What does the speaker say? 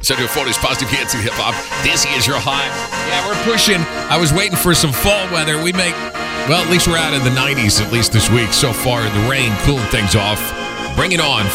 Central Florida's positive hits and hip-hop. Dizzy is your high. Yeah, we're pushing. I was waiting for some fall weather. At least we're out in the 90s, at least this week so far. The rain cooling things off. Bring it on.